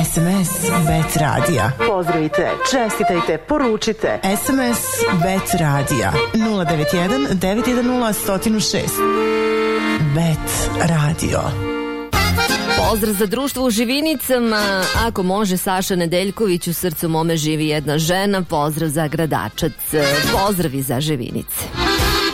SMS Bet Radija. Pozdravite, čestitajte, poručite. SMS Bet Radija 091 910 106. Bet Radio. Pozdrav za društvo u Živinicama. Ako može, Saša Nedeljković, u srcu mome živi jedna žena. Pozdrav za Gradačac. Pozdrav i za Živinice.